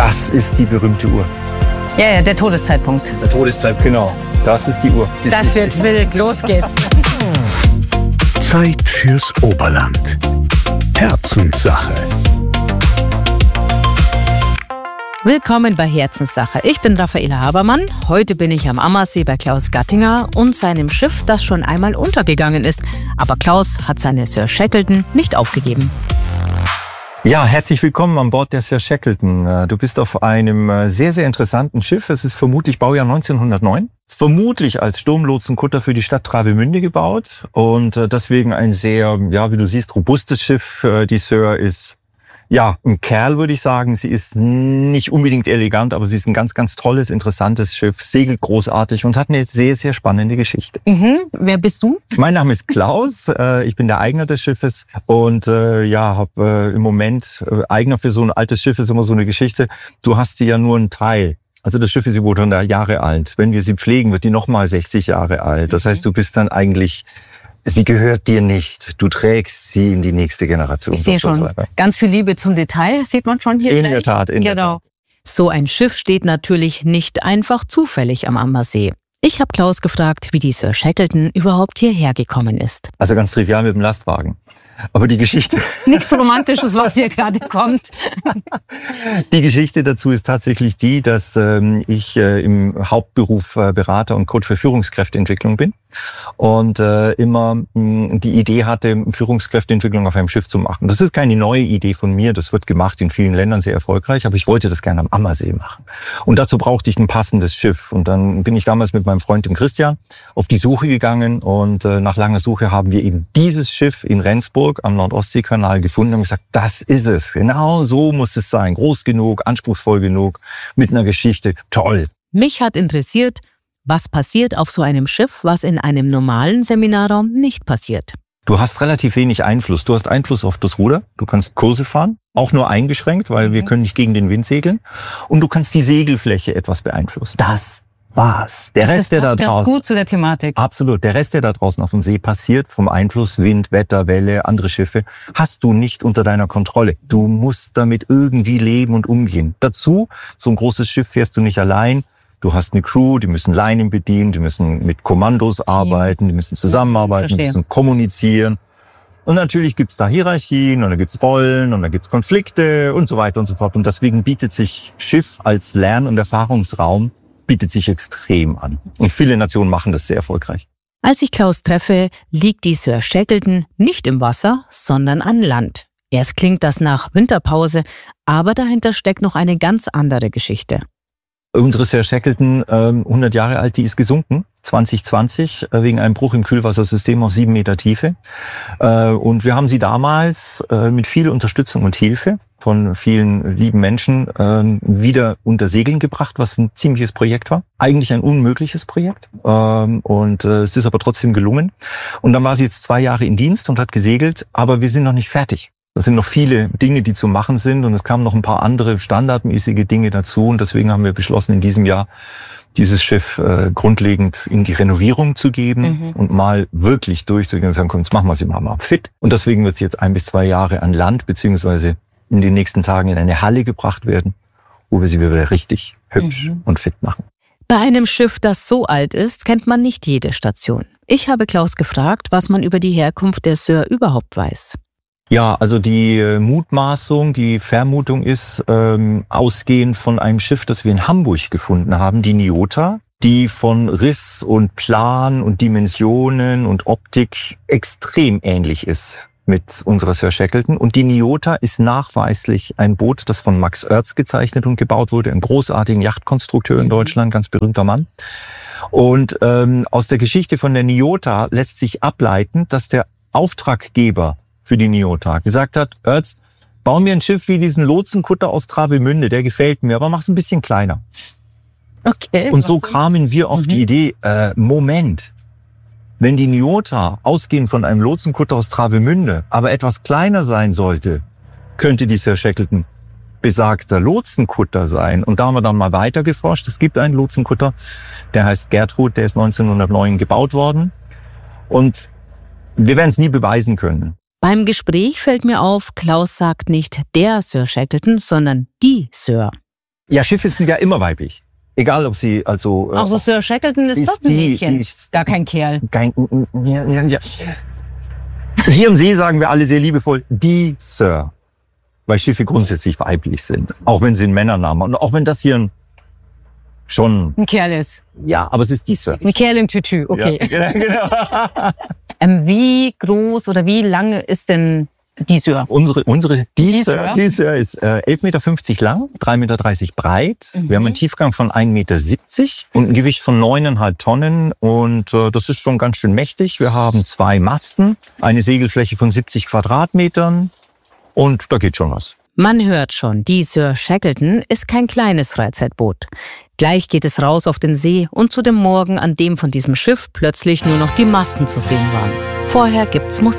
Das ist die berühmte Uhr. Ja, der Todeszeitpunkt. Der Todeszeitpunkt, genau. Das ist die Uhr. Das wird wild. Los geht's. Zeit fürs Oberland. Herzenssache. Willkommen bei Herzenssache. Ich bin Raffaela Habermann. Heute bin ich am Ammersee bei Klaus Gattinger und seinem Schiff, das schon einmal untergegangen ist. Aber Klaus hat seine Sir Shackleton nicht aufgegeben. Ja, herzlich willkommen an Bord der Sir Shackleton. Du bist auf einem sehr, sehr interessanten Schiff. Es ist vermutlich Baujahr 1909. Vermutlich als Sturmlotsenkutter für die Stadt Travemünde gebaut. Und deswegen ein sehr, ja, wie du siehst, robustes Schiff. Die Sir ist, ja, ein Kerl, würde ich sagen. Sie ist nicht unbedingt elegant, aber sie ist ein ganz, ganz tolles, interessantes Schiff, segelt großartig und hat eine sehr, sehr spannende Geschichte. Wer bist du? Mein Name ist Klaus, ich bin der Eigner des Schiffes und habe im Moment, Eigner für so ein altes Schiff ist immer so eine Geschichte, du hast sie ja nur einen Teil. Also das Schiff ist über 100 Jahre alt. Wenn wir sie pflegen, wird die nochmal 60 Jahre alt. Das heißt, du bist dann eigentlich... Sie gehört dir nicht. Du trägst sie in die nächste Generation. Ich sehe schon ganz viel Liebe zum Detail, sieht man schon hier. In der Tat, in der Tat. So ein Schiff steht natürlich nicht einfach zufällig am Ammersee. Ich habe Klaus gefragt, wie die Sir Shackleton überhaupt hierher gekommen ist. Also ganz trivial mit dem Lastwagen. Aber die Geschichte... Nichts Romantisches, was hier gerade kommt. Die Geschichte dazu ist tatsächlich die, dass ich im Hauptberuf Berater und Coach für Führungskräfteentwicklung bin. Und immer die Idee hatte, Führungskräfteentwicklung auf einem Schiff zu machen. Das ist keine neue Idee von mir, das wird gemacht in vielen Ländern sehr erfolgreich, aber ich wollte das gerne am Ammersee machen. Und dazu brauchte ich ein passendes Schiff. Und dann bin ich damals mit meinem Freund, dem Christian, auf die Suche gegangen und nach langer Suche haben wir eben dieses Schiff in Rendsburg am Nord-Ostsee-Kanal gefunden und gesagt, das ist es, genau so muss es sein, groß genug, anspruchsvoll genug, mit einer Geschichte, toll. Mich hat interessiert, was passiert auf so einem Schiff, was in einem normalen Seminarraum nicht passiert. Du hast relativ wenig Einfluss. Du hast Einfluss auf das Ruder. Du kannst Kurse fahren, auch nur eingeschränkt, weil wir können nicht gegen den Wind segeln. Und du kannst die Segelfläche etwas beeinflussen. Das war's. Der Rest, der da draußen... Das passt gut zu der Thematik. Absolut. Der Rest, der da draußen auf dem See passiert, vom Einfluss, Wind, Wetter, Welle, andere Schiffe, hast du nicht unter deiner Kontrolle. Du musst damit irgendwie leben und umgehen. Dazu, so ein großes Schiff fährst du nicht allein. Du hast eine Crew, die müssen Leinen bedienen, die müssen mit Kommandos arbeiten, die müssen zusammenarbeiten, die müssen kommunizieren. Und natürlich gibt's da Hierarchien und da gibt's Rollen und da gibt's Konflikte und so weiter und so fort. Und deswegen bietet sich Schiff als Lern- und Erfahrungsraum bietet sich extrem an. Und viele Nationen machen das sehr erfolgreich. Als ich Klaus treffe, liegt die Sir Shackleton nicht im Wasser, sondern an Land. Erst klingt das nach Winterpause, aber dahinter steckt noch eine ganz andere Geschichte. Unsere Sir Shackleton, 100 Jahre alt, die ist gesunken, 2020, wegen einem Bruch im Kühlwassersystem auf 7 Meter Tiefe. Und wir haben sie damals mit viel Unterstützung und Hilfe von vielen lieben Menschen wieder unter Segeln gebracht, was ein ziemliches Projekt war. Eigentlich ein unmögliches Projekt. Und es ist aber trotzdem gelungen. Und dann war sie jetzt 2 Jahre in Dienst und hat gesegelt, aber wir sind noch nicht fertig. Das sind noch viele Dinge, die zu machen sind und es kamen noch ein paar andere standardmäßige Dinge dazu und deswegen haben wir beschlossen, in diesem Jahr dieses Schiff grundlegend in die Renovierung zu geben und mal wirklich durchzugehen und sagen, komm, jetzt machen wir sie mal fit. Und deswegen wird sie jetzt 1 bis 2 Jahre an Land beziehungsweise in den nächsten Tagen in eine Halle gebracht werden, wo wir sie wieder richtig hübsch und fit machen. Bei einem Schiff, das so alt ist, kennt man nicht jede Station. Ich habe Klaus gefragt, was man über die Herkunft der Sir überhaupt weiß. Ja, also die Mutmaßung, die Vermutung ist, ausgehend von einem Schiff, das wir in Hamburg gefunden haben, die Niota, die von Riss und Plan und Dimensionen und Optik extrem ähnlich ist mit unserer Sir Shackleton. Und die Niota ist nachweislich ein Boot, das von Max Oertz gezeichnet und gebaut wurde, einem großartigen Yachtkonstrukteur in Deutschland, ganz berühmter Mann. Und aus der Geschichte von der Niota lässt sich ableiten, dass der Auftraggeber für die Niota gesagt hat, Oertz, bau mir ein Schiff wie diesen Lotsenkutter aus Travemünde, der gefällt mir, aber mach's ein bisschen kleiner. Okay. Und so kamen wir auf die Idee, Moment, wenn die Niota ausgehend von einem Lotsenkutter aus Travemünde aber etwas kleiner sein sollte, könnte die Sir Shackleton besagter Lotsenkutter sein. Und da haben wir dann mal weiter geforscht. Es gibt einen Lotsenkutter, der heißt Gertrud, der ist 1909 gebaut worden. Und wir werden es nie beweisen können. Beim Gespräch fällt mir auf, Klaus sagt nicht der Sir Shackleton, sondern die Sir. Ja, Schiffe sind ja immer weiblich. Egal, ob sie also... Also Sir Shackleton ist das ein Mädchen, gar kein Kerl. Ja. Hier im See sagen wir alle sehr liebevoll, die Sir. Weil Schiffe grundsätzlich weiblich sind. Auch wenn sie einen Männernamen haben. Und auch wenn das hier schon... Ein Kerl ist. Ja, aber es ist die Sir. Ein Kerl im Tütü, okay. Ja, genau. Wie groß oder wie lange ist denn die Sir? Die Sir ist 11,50 Meter lang, 3,30 Meter breit. Wir haben einen Tiefgang von 1,70 Meter und ein Gewicht von 9,5 Tonnen. Und das ist schon ganz schön mächtig. Wir haben 2 Masten, eine Segelfläche von 70 Quadratmetern. Und da geht schon was. Man hört schon, die Sir Shackleton ist kein kleines Freizeitboot. Gleich geht es raus auf den See und zu dem Morgen, an dem von diesem Schiff plötzlich nur noch die Masten zu sehen waren. Vorher gibt's Musik.